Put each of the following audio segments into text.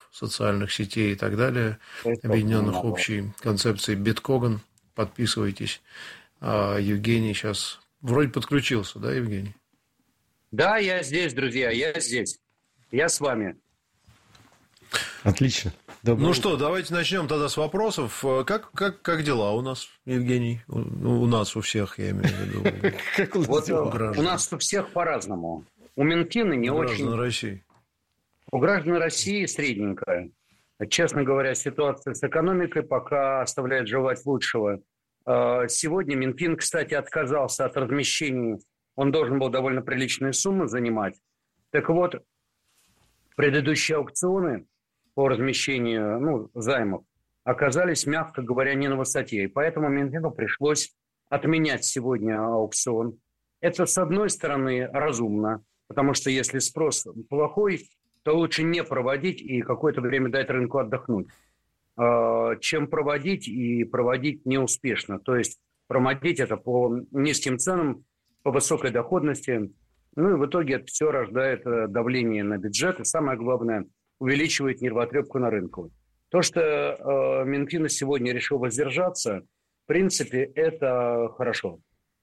социальных сетей и так далее, объединенных общей концепцией Биткоган. Подписывайтесь. Евгений сейчас вроде подключился, да, Евгений? Да, я здесь, друзья, я здесь. Я с вами. Отлично. Ну что, давайте начнем тогда с вопросов. Как дела у нас, Евгений? У нас, у всех, я имею в виду. Вот у нас у всех по-разному. У Минфина не очень... У граждан России. У граждан России средненькая. Честно говоря, ситуация с экономикой пока оставляет желать лучшего. Сегодня Минфин, кстати, отказался от размещений. Он должен был довольно приличные суммы занимать. Так вот, предыдущие аукционы по размещению займов оказались, мягко говоря, не на высоте. И поэтому Минфину пришлось отменять сегодня аукцион. Это, с одной стороны, разумно, потому что если спрос плохой, то лучше не проводить и какое-то время дать рынку отдохнуть, чем проводить и проводить неуспешно. То есть проводить это по низким ценам, по высокой доходности. Ну и в итоге это все рождает давление на бюджет и, самое главное, увеличивает нервотрепку на рынку. То, что Минфин сегодня решил воздержаться, в принципе, это хорошо.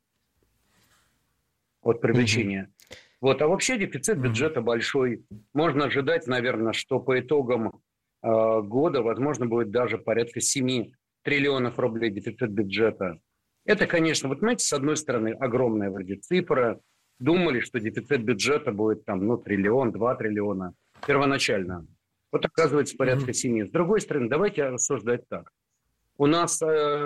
От привлечения. Вот. А вообще дефицит бюджета большой. Можно ожидать, наверное, что по итогам года, возможно, будет даже порядка 7 триллионов рублей дефицит бюджета. Это, конечно, вот знаете, с одной стороны, огромная вроде цифра. Думали, что дефицит бюджета будет там, триллион, 2 триллиона первоначально. Вот оказывается порядка 7. С другой стороны, давайте рассуждать так. У нас,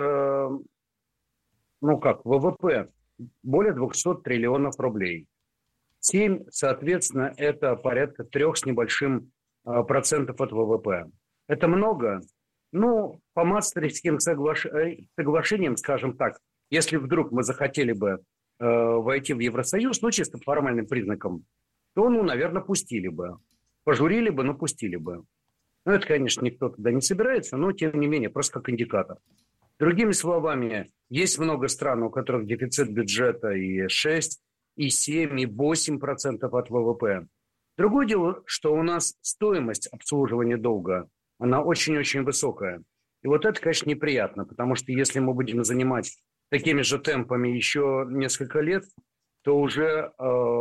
ВВП более 200 триллионов рублей. 7, соответственно, это порядка 3 с небольшим процентов от ВВП. Это много? По Маастрихтским соглашениям, скажем так, если вдруг мы захотели бы войти в Евросоюз, чисто по формальным признакам, то, наверное, пустили бы. Пожурили бы, но пустили бы. Это, конечно, никто туда не собирается, но, тем не менее, просто как индикатор. Другими словами, есть много стран, у которых дефицит бюджета и 6, и 7, и 8% от ВВП. Другое дело, что у нас стоимость обслуживания долга, она очень-очень высокая. И вот это, конечно, неприятно, потому что если мы будем занимать такими же темпами еще несколько лет, то уже,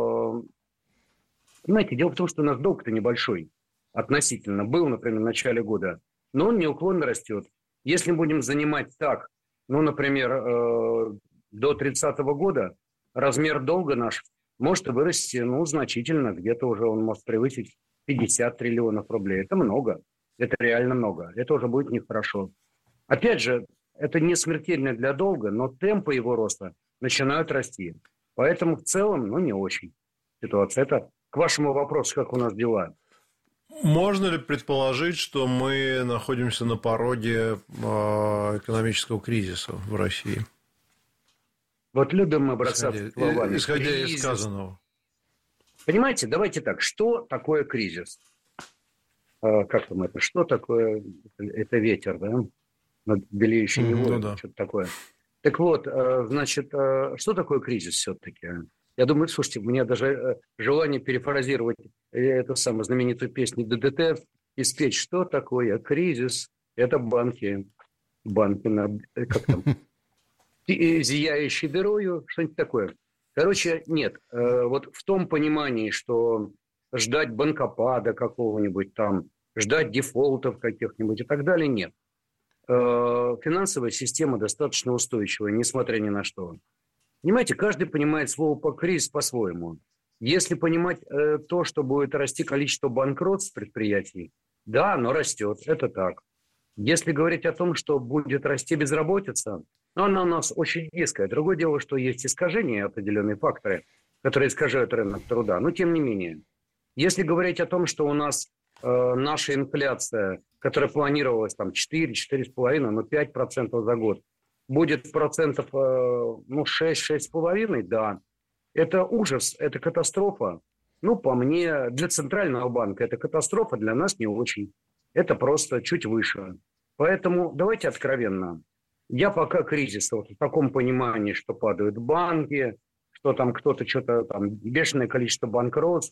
понимаете, дело в том, что у нас долг-то небольшой относительно. Был, например, в начале года, но он неуклонно растет. Если будем занимать так, например, до 30-го года, размер долга наш может вырасти, значительно. Где-то уже он может превысить 50 триллионов рублей. Это много. Это реально много. Это уже будет нехорошо. Опять же, это не смертельно для долга, но темпы его роста начинают расти. Поэтому в целом, не очень ситуация. Это к вашему вопросу, как у нас дела. Можно ли предположить, что мы находимся на пороге экономического кризиса в России? Вот любим мы бросаться словами. Исходя из сказанного. Понимаете, давайте так. Что такое кризис? Как там это? Что такое? Это ветер, да? Над белеющей Невой, что-то такое. Так вот, значит, что такое кризис все-таки? Я думаю, слушайте, у меня даже желание перефразировать эту самую знаменитую песню ДДТ и спеть, что такое кризис? Это банки. Банки, как там? Зияющей дырою, что-нибудь такое. Короче, нет. Вот в том понимании, что ждать банкопада какого-нибудь там, ждать дефолтов каких-нибудь и так далее, нет. Финансовая система достаточно устойчивая, несмотря ни на что. Понимаете, каждый понимает слово «кризис» по-своему. Если понимать то, что будет расти количество банкротств предприятий, да, оно растет, это так. Если говорить о том, что будет расти безработица, она у нас очень низкая. Другое дело, что есть искажения, определенные факторы, которые искажают рынок труда. Но тем не менее. Если говорить о том, что у нас наша инфляция, которая планировалась 4, 4,5, 5% за год, будет процентов 6-6,5, да. Это ужас, это катастрофа. По мне, для Центрального банка это катастрофа, для нас не очень. Это просто чуть выше. Поэтому давайте откровенно. Я пока кризиса, в таком понимании, что падают банки, что там кто-то что-то бешеное количество банкротств,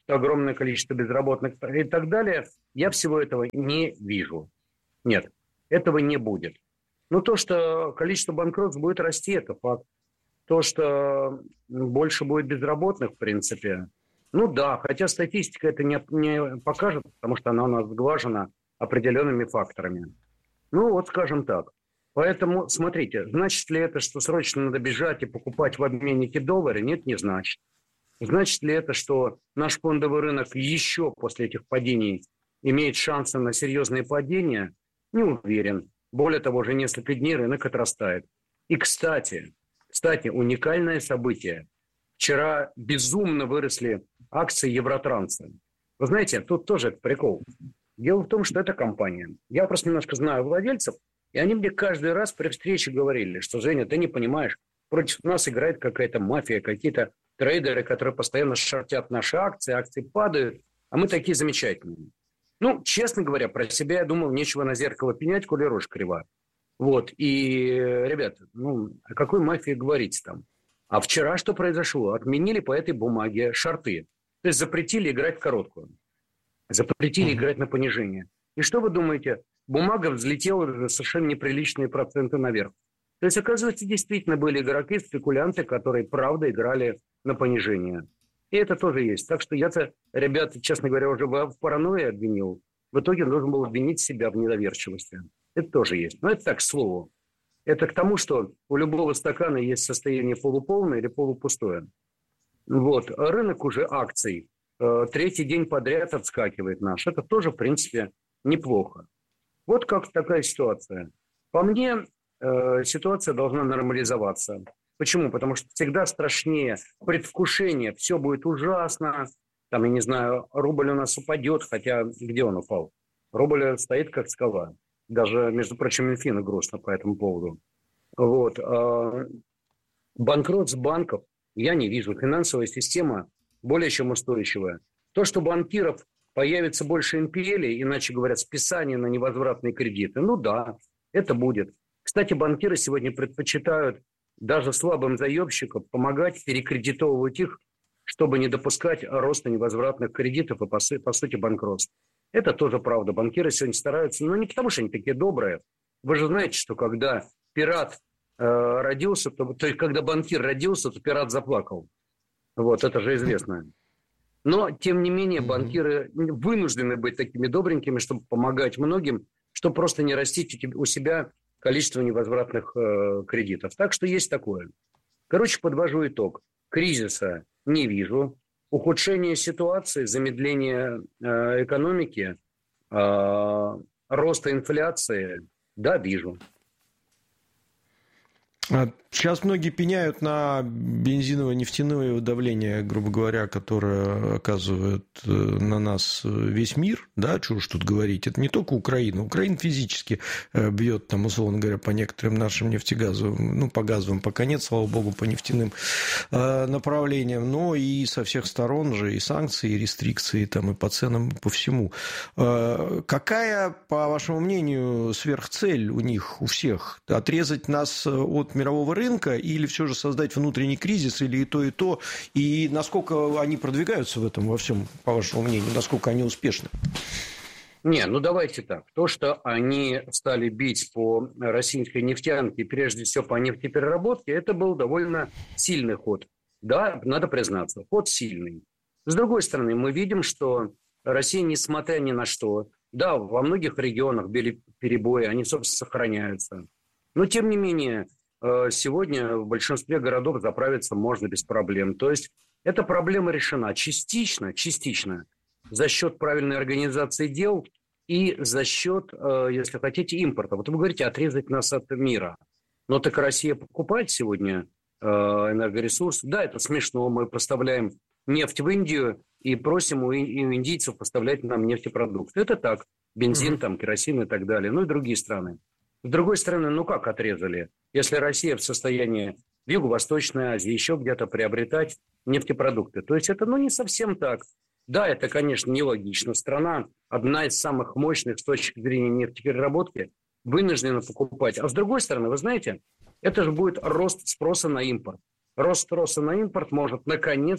что огромное количество безработных и так далее. Я всего этого не вижу. Нет, этого не будет. Но то, что количество банкротств будет расти, это факт. То, что больше будет безработных, в принципе, ну да, хотя статистика это не покажет, потому что она у нас сглажена определенными факторами. Ну вот скажем так. Поэтому, смотрите, значит ли это, что срочно надо бежать и покупать в обменнике доллары? Нет, не значит. Значит ли это, что наш фондовый рынок еще после этих падений имеет шансы на серьезные падения? Не уверен. Более того, уже несколько дней рынок отрастает. И, кстати, уникальное событие. Вчера безумно выросли акции Евротранса. Вы знаете, тут тоже прикол. Дело в том, что это компания. Я просто немножко знаю владельцев, и они мне каждый раз при встрече говорили, что, Женя, ты не понимаешь, против нас играет какая-то мафия, какие-то трейдеры, которые постоянно шортят наши акции падают, а мы такие замечательные. Ну, честно говоря, про себя я думал, нечего на зеркало пенять, коли рожь крива. Вот, и, ребята, о какой мафии говорить там? А вчера что произошло? Отменили по этой бумаге шорты. То есть запретили играть в короткую. Запретили играть на понижение. И что вы думаете? Бумага взлетела за совершенно неприличные проценты наверх. То есть, оказывается, действительно были игроки, спекулянты, которые, правда, играли на понижение. И это тоже есть. Так что я-то, ребята, честно говоря, уже в паранойи обвинил. В итоге должен был обвинить себя в недоверчивости. Это тоже есть. Но это так, к слову. Это к тому, что у любого стакана есть состояние полуполное или полупустое. Вот. Рынок уже акций третий день подряд отскакивает наш. Это тоже, в принципе, неплохо. Вот как такая ситуация. По мне, ситуация должна нормализоваться. Почему? Потому что всегда страшнее предвкушение. Все будет ужасно. Там, я не знаю, рубль у нас упадет. Хотя где он упал? Рубль стоит как скала. Даже, между прочим, Минфину грустно по этому поводу. Вот. Банкротств банков я не вижу. Финансовая система более чем устойчивая. То, что банкиров появится больше NPL, иначе говоря, списание на невозвратные кредиты, ну да, это будет. Кстати, банкиры сегодня предпочитают даже слабым заемщикам помогать перекредитовывать их, чтобы не допускать роста невозвратных кредитов и, по сути, банкротств. Это тоже правда. Банкиры сегодня стараются, но не потому, что они такие добрые. Вы же знаете, что когда пират родился, то есть когда банкир родился, то пират заплакал. Вот, это же известно. Но, тем не менее, банкиры вынуждены быть такими добренькими, чтобы помогать многим, чтобы просто не растить у себя количество невозвратных кредитов. Так что есть такое. Короче, подвожу итог. Кризиса не вижу. Ухудшение ситуации, замедление экономики, роста инфляции, да, вижу. Сейчас многие пеняют на бензиново-нефтяное давление, грубо говоря, которое оказывает на нас весь мир. Да, что уж тут говорить. Это не только Украина. Украина физически бьет, там, условно говоря, по некоторым нашим нефтегазовым, ну, по газовым пока нет, слава богу, по нефтяным направлениям, но и со всех сторон же и санкции, и рестрикции, там, и по ценам, по всему. Какая, по вашему мнению, сверхцель у них, у всех? Отрезать нас от мирового рынка или все же создать внутренний кризис, или и то, и насколько они продвигаются в этом во всем, по вашему мнению, насколько они успешны? Не, ну давайте так. То, что они стали бить по российской нефтянке, прежде всего по нефтепереработке, это был довольно сильный ход. Да, надо признаться, ход сильный. С другой стороны, мы видим, что Россия, несмотря ни на что, да, во многих регионах были перебои, они, собственно, сохраняются. Но, тем не менее, сегодня в большинстве городов заправиться можно без проблем. То есть, эта проблема решена частично, за счет правильной организации дел и за счет, если хотите, импорта. Вот вы говорите, отрезать нас от мира. Но так Россия покупает сегодня энергоресурсы. Да, это смешно. Мы поставляем нефть в Индию и просим у индийцев поставлять нам нефтепродукты. Это так. Бензин, там, керосин и так далее. Ну и другие страны. С другой стороны, ну как отрезали? Если Россия в состоянии в Юго-Восточной Азии еще где-то приобретать нефтепродукты. То есть это, не совсем так. Да, это, конечно, нелогично. Страна, одна из самых мощных с точки зрения нефтепереработки, вынуждена покупать. А с другой стороны, вы знаете, это же будет рост спроса на импорт. Рост спроса на импорт может наконец-то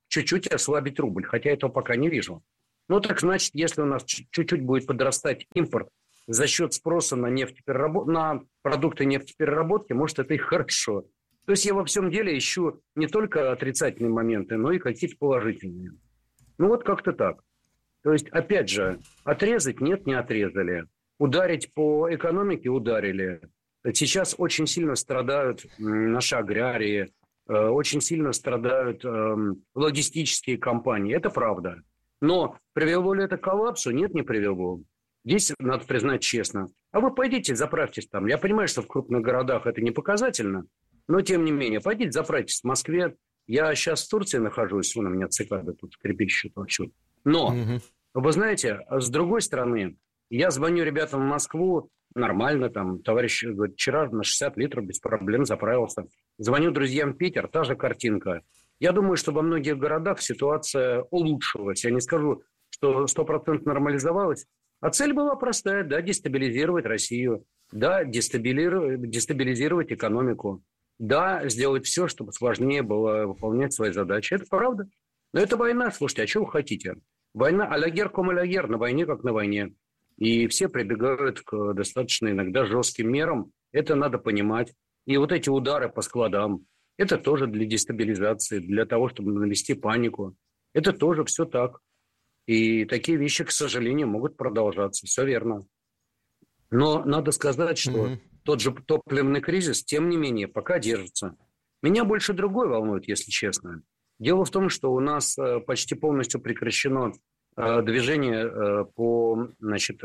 чуть-чуть ослабить рубль, хотя этого пока не вижу. Ну, так значит, если у нас чуть-чуть будет подрастать импорт за счет спроса на на продукты нефтепереработки, может, это и хорошо. То есть я во всем деле ищу не только отрицательные моменты, но и какие-то положительные. Ну, вот как-то так. То есть, опять же, отрезать? Нет, не отрезали. Ударить по экономике? Ударили. Сейчас очень сильно страдают наши аграрии, очень сильно страдают логистические компании. Это правда. Но привело ли это к коллапсу? Нет, не привело. Здесь надо признать честно. А вы пойдите, заправьтесь там. Я понимаю, что в крупных городах это не показательно, но тем не менее, пойдите, заправьтесь в Москве. Я сейчас в Турции нахожусь, вон у меня цикады тут скрипищут вовсю. Но, вы знаете, с другой стороны, я звоню ребятам в Москву, нормально, там, товарищ говорит, вчера на 60 литров без проблем заправился. Звоню друзьям в Питер, та же картинка. Я думаю, что во многих городах ситуация улучшилась. Я не скажу, что 100% нормализовалась. А цель была простая, да, дестабилизировать Россию, да, дестабилизировать экономику, да, сделать все, чтобы сложнее было выполнять свои задачи. Это правда. Но это война, слушайте, а что вы хотите? Война а-ля гер ком а-ля гер, на войне как на войне. И все прибегают к достаточно иногда жестким мерам. Это надо понимать. И вот эти удары по складам, это тоже для дестабилизации, для того, чтобы навести панику. Это тоже все так. И такие вещи, к сожалению, могут продолжаться. Все верно. Но надо сказать, что тот же топливный кризис, тем не менее, пока держится. Меня больше другой волнует, если честно. Дело в том, что у нас почти полностью прекращено движение по, значит,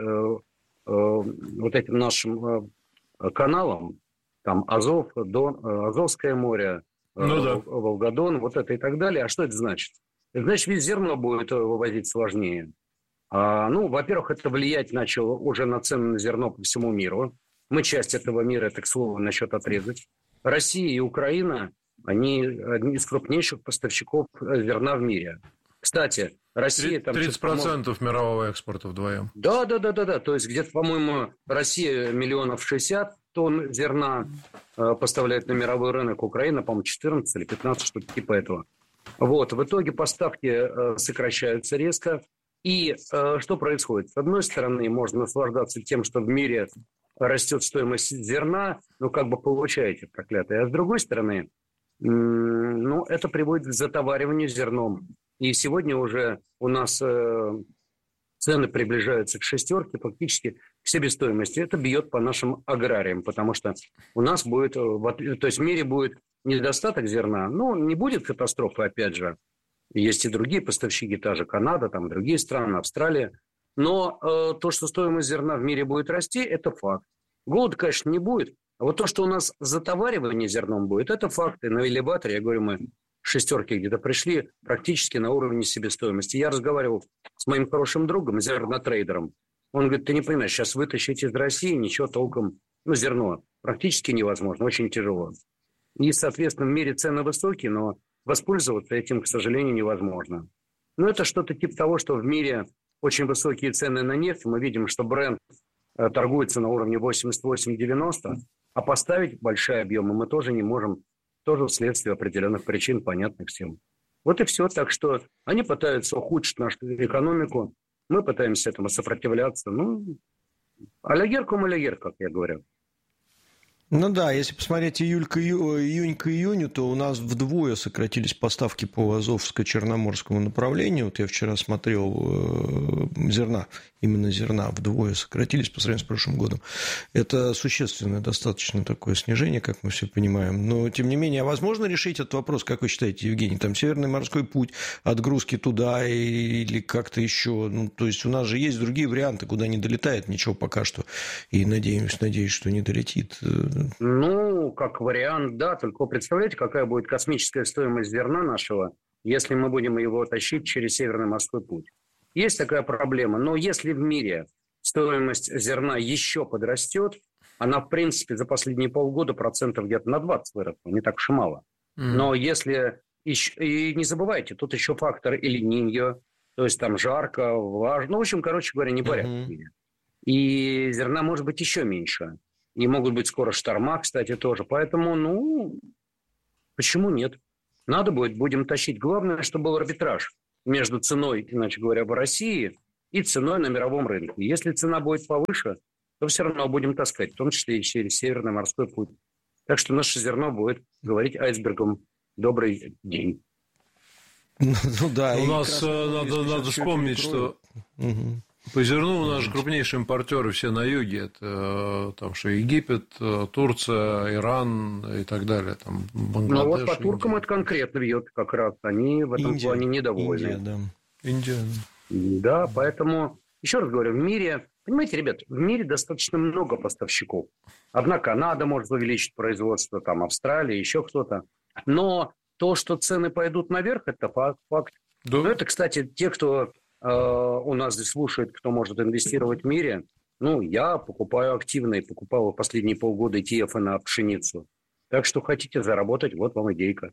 вот этим нашим каналам, там Азов, Азовское море, Волгодон, вот это и так далее. А что это значит? Это значит, ведь зерно будет вывозить сложнее. Во-первых, это влиять начало уже на цены на зерно по всему миру. Мы часть этого мира, это, к слову, насчет отрезать. Россия и Украина, они одни из крупнейших поставщиков зерна в мире. Кстати, Россия... 30% мирового экспорта вдвоем. Да. То есть, где-то, по-моему, Россия 60 тонн зерна поставляет на мировой рынок. Украина, по-моему, 14 или 15 штук типа этого. Вот. В итоге поставки сокращаются резко. И что происходит? С одной стороны, можно наслаждаться тем, что в мире растет стоимость зерна, получаете проклятое. А с другой стороны, это приводит к затовариванию зерном. И сегодня уже у нас цены приближаются к шестерке, фактически к себестоимости. Это бьет по нашим аграриям, потому что у нас будет, то есть в мире будет недостаток зерна. Не будет катастрофы, опять же. Есть и другие поставщики, та же Канада, там другие страны, Австралия. Но то, что стоимость зерна в мире будет расти, это факт. Голода, конечно, не будет. А вот то, что у нас затоваривание зерном будет, это факт. И на элеваторе, я говорю, мы шестерки где-то пришли практически на уровне себестоимости. Я разговаривал с моим хорошим другом, зернотрейдером. Он говорит, ты не понимаешь, сейчас вытащить из России ничего толком, зерно практически невозможно, очень тяжело. И, соответственно, в мире цены высокие, но воспользоваться этим, к сожалению, невозможно. Это что-то типа того, что в мире очень высокие цены на нефть. Мы видим, что Brent торгуется на уровне 88-90, а поставить большие объемы мы тоже не можем, тоже вследствие определенных причин, понятных всем. Вот и все. Так что они пытаются ухудшить нашу экономику, мы пытаемся этому сопротивляться. А-ля гер ком а-ля гер, как я говорю. Если посмотреть июнь к июню, то у нас вдвое сократились поставки по Азовско-Черноморскому направлению. Вот я вчера смотрел именно зерна вдвое сократились по сравнению с прошлым годом. Это существенное достаточно такое снижение, как мы все понимаем. Но, тем не менее, возможно решить этот вопрос, как вы считаете, Евгений? Там Северный морской путь, отгрузки туда или как-то еще. То есть у нас же есть другие варианты, куда не долетает ничего пока что. И надеюсь, что не долетит. Как вариант, да. Только представляете, какая будет космическая стоимость зерна нашего, если мы будем его тащить через Северный морской путь. Есть такая проблема. Но если в мире стоимость зерна еще подрастет, она, в принципе, за последние полгода процентов где-то на 20 выросла. Не так уж и мало. Но если... И не забывайте, тут еще фактор Эль-Ниньо, то есть там жарко, влажно. В общем, непорядок в мире. И зерна может быть еще меньше. И могут быть скоро шторма, кстати, тоже. Поэтому, почему нет? надо будет, будем тащить. Главное, чтобы был арбитраж между ценой, иначе говоря, в России и ценой на мировом рынке. Если цена будет повыше, то все равно будем таскать, в том числе и через Северный морской путь. Так что наше зерно будет говорить айсбергом «добрый день». Ну да. У нас надо вспомнить, что по зерну у нас же крупнейшие импортеры все на юге. Это там что Египет, Турция, Иран и так далее. Там, Бангладеш, ну вот по туркам это конкретно бьет как раз. Они в этом плане недовольны. Индия. Да, поэтому, еще раз говорю, в мире... Понимаете, ребят, в мире достаточно много поставщиков. Одна Канада может увеличить производство, там Австралия, еще кто-то. Но то, что цены пойдут наверх, это факт. Да. Но это, кстати, те, кто у нас здесь слушает, кто может инвестировать в мире. Ну, я покупаю активно и покупал в последние полгода ETF на пшеницу. Так что хотите заработать, вот вам идейка.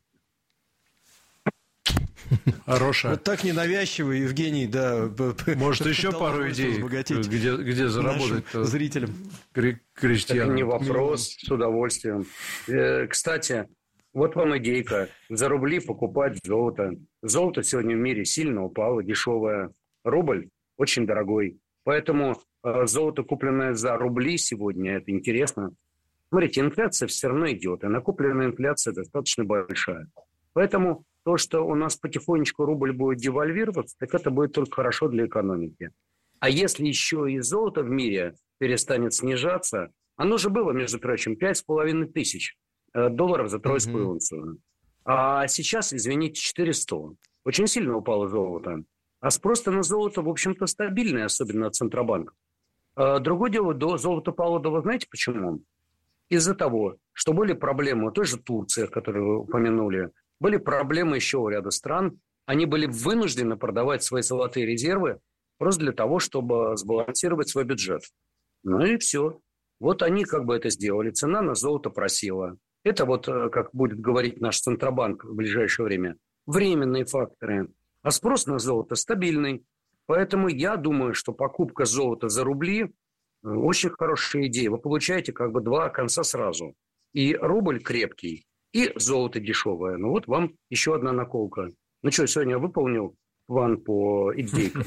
Хорошая. Вот так ненавязчиво, Евгений, да. Может, еще пару идей, где заработать зрителям. Крестьянам. Это не вопрос, с удовольствием. Кстати, вот вам идейка. За рубли покупать золото. Золото сегодня в мире сильно упало, дешевое. Рубль очень дорогой. Поэтому золото, купленное за рубли сегодня, это интересно. Смотрите, инфляция все равно идет. И накопленная инфляция достаточно большая. Поэтому то, что у нас потихонечку рубль будет девальвироваться, так это будет только хорошо для экономики. А если еще и золото в мире перестанет снижаться, оно же было, между прочим, 5,5 тысяч долларов за тройскую унцию. А сейчас, извините, 400. Очень сильно упало золото. А спрос на золото, в общем-то, стабильный, особенно от Центробанка. Другое дело, золото упало, вы знаете почему? Из-за того, что были проблемы у той же Турции, которую вы упомянули, были проблемы еще у ряда стран. Они были вынуждены продавать свои золотые резервы просто для того, чтобы сбалансировать свой бюджет. Ну и все. Вот они как бы это сделали. Цена на золото просела. Это вот, как будет говорить наш Центробанк в ближайшее время, временные факторы. А спрос на золото стабильный. Поэтому я думаю, что покупка золота за рубли очень хорошая идея. Вы получаете как бы два конца сразу. И рубль крепкий, и золото дешевое. Ну вот вам еще одна наколка. Ну что, сегодня я выполнил план по идейкам.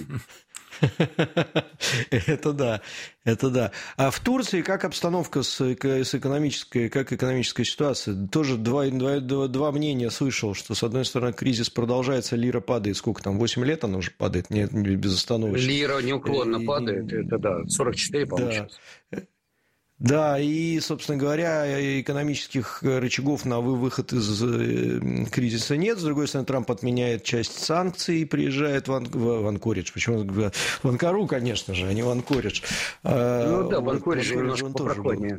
Это да, это да. А в Турции как обстановка с экономической, как экономическая ситуация? Тоже два мнения слышал, что с одной стороны кризис продолжается, лира падает. Сколько там, 8 лет она уже падает? Нет, безостановочно. Лира неуклонно падает, это да, 44, по-моему, сейчас. Да, и, собственно говоря, экономических рычагов на выход из кризиса нет. С другой стороны, Трамп отменяет часть санкций, приезжает в Анкоридж. Почему? В Анкару, конечно же, а не в Анкоридж. Ну да, в Анкоридже немножко попрохладнее.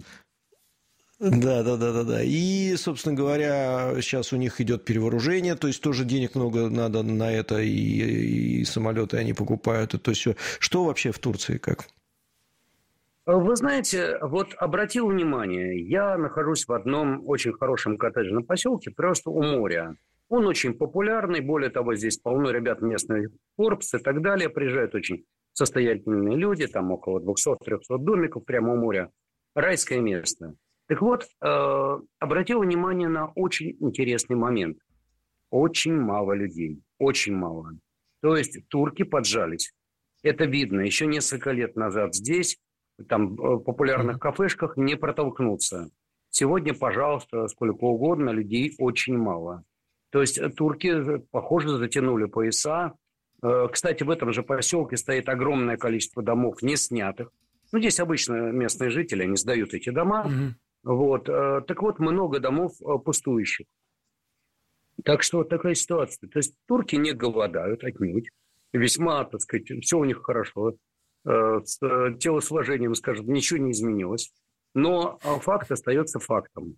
Да. И, собственно говоря, сейчас у них идет перевооружение, то есть тоже денег много надо на это, и самолеты они покупают, и то есть все. Что вообще в Турции, как? Вы знаете, вот обратил внимание, я нахожусь в одном очень хорошем коттеджном поселке, просто у моря. Он очень популярный, более того, здесь полно ребят местных, Forbes и так далее, приезжают очень состоятельные люди, там около 200-300 домиков прямо у моря. Райское место. Так вот, обратил внимание на очень интересный момент. Очень мало людей, очень мало. То есть турки поджались. Это видно. Еще несколько лет назад здесь там в популярных кафешках не протолкнуться. Сегодня, пожалуйста, сколько угодно, людей очень мало. То есть турки, похоже, затянули пояса. Кстати, в этом же поселке стоит огромное количество домов не снятых. Ну, здесь обычно местные жители, они сдают эти дома. Вот. Так вот, много домов пустующих. Так что вот такая ситуация. То есть турки не голодают отнюдь. Весьма, так сказать, все у них хорошо. С телосложением, скажем, ничего не изменилось. Но факт остается фактом.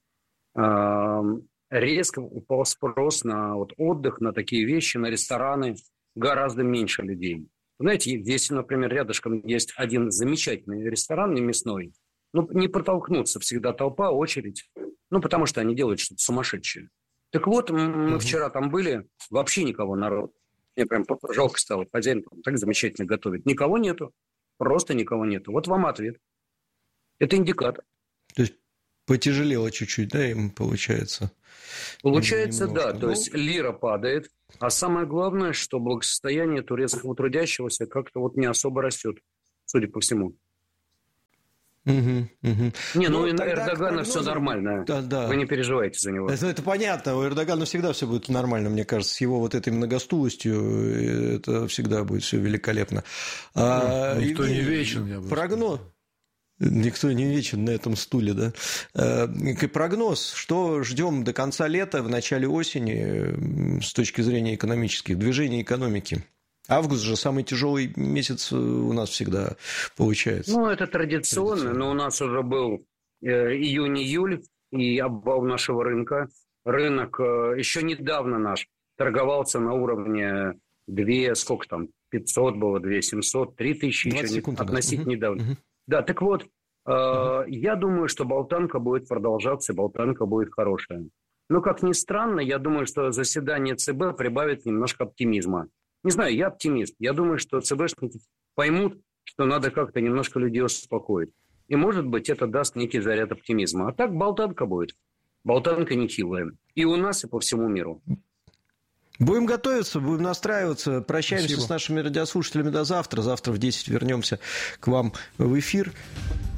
Резко упал спрос на отдых, на такие вещи, на рестораны. Гораздо меньше людей. Знаете, здесь, например, рядышком есть один замечательный ресторан, не мясной. Ну, не протолкнуться, всегда толпа, очередь. Ну, потому что они делают что-то сумасшедшее. Так вот, мы вчера там были, вообще никого народу. Мне прям жалко стало, хозяин так замечательно готовит. Никого нету. Просто никого нету. Вот вам ответ. Это индикатор. То Потяжелело чуть-чуть, да, им получается? Получается, да. То есть лира падает. А самое главное, что благосостояние турецкого трудящегося как-то вот не особо растет, судя по всему. Не, ну Эрдогана все нормально. Да. Вы не переживайте за него. Это понятно. У Эрдогана всегда все будет нормально, мне кажется. С его вот этой многостулостью это всегда будет все великолепно. Никто не вечен, я бы сказал. Никто не вечен на этом стуле, да. Прогноз, что ждем до конца лета, в начале осени с точки зрения экономических движений экономики? Август же самый тяжелый месяц у нас всегда получается. Ну, это традиционно, но у нас уже был июнь-июль и обвал нашего рынка. Рынок еще недавно наш торговался на уровне 500 было, 2700, 3000 еще относительно недавно. Да, так вот, я думаю, что болтанка будет продолжаться, и болтанка будет хорошая. Но, как ни странно, я думаю, что заседание ЦБ прибавит немножко оптимизма. Не знаю, я оптимист. Я думаю, что ЦБшники поймут, что надо как-то немножко людей успокоить. И, может быть, это даст некий заряд оптимизма. А так болтанка будет. Болтанка нехилая. И у нас, и по всему миру. Будем готовиться, будем настраиваться. Прощаемся с нашими радиослушателями до завтра. Завтра в 10 вернемся к вам в эфир.